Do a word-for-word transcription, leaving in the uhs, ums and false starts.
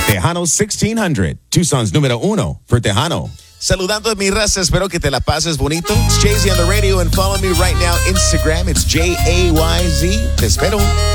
Tejano sixteen hundred, Tucson's número uno for Tejano. Saludando a mi raza, espero que te la pases bonito. It's Jay-Z on the radio and follow me right now. Instagram, it's J A Y Z. Te espero.